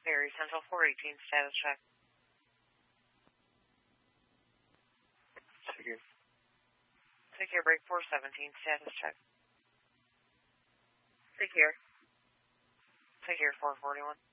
Barry Central 418, status check. Take care, break 417, status check. Take care. Take care, 441.